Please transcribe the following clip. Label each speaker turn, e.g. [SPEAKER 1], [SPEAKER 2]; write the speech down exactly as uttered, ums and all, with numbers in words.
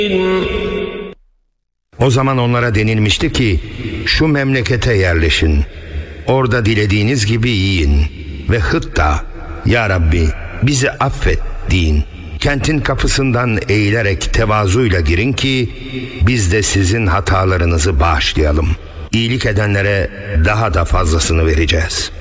[SPEAKER 1] O zaman onlara denilmişti ki, şu memlekete yerleşin, orada dilediğiniz gibi yiyin ve hıtta, ya Rabbi bizi affet deyin. Kentin kapısından eğilerek tevazuyla girin ki biz de sizin hatalarınızı bağışlayalım. İyilik edenlere daha da fazlasını vereceğiz.